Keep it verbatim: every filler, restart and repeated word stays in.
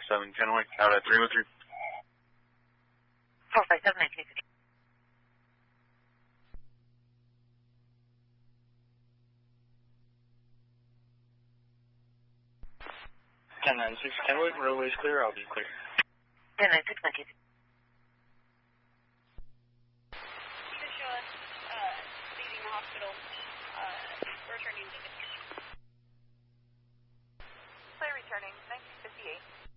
seven Kennewick, out at three oh three. four five seven nineteen fifty. ten nine six Kennewick, roadway's clear, I'll be clear. ten nine six nineteen fifty. You just show us uh, leaving the hospital, uh, returning to the Clear returning, nineteen fifty-eight.